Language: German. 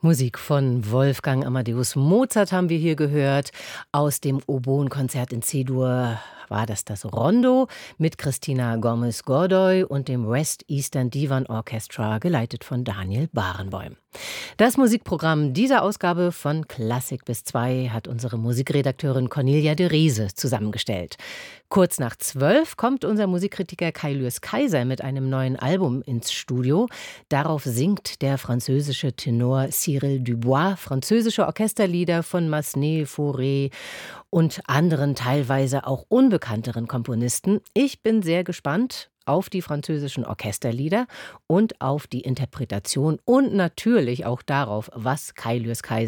Musik von Wolfgang Amadeus Mozart haben wir hier gehört. Aus dem Oboenkonzert in C-Dur war das Rondo mit Christina Gomez-Godoy und dem West Eastern Divan Orchestra, geleitet von Daniel Barenboim. Das Musikprogramm dieser Ausgabe von Klassik bis 2 hat unsere Musikredakteurin Cornelia de Riese zusammengestellt. Kurz nach 12 kommt unser Musikkritiker Kai Lürs-Kaiser mit einem neuen Album ins Studio. Darauf singt der französische Tenor Cyril Dubois französische Orchesterlieder von Massenet, Fauré und anderen teilweise auch unbekannteren Komponisten. Ich bin sehr gespannt auf die französischen Orchesterlieder und auf die Interpretation und natürlich auch darauf, was Kai Lürs-Kaiser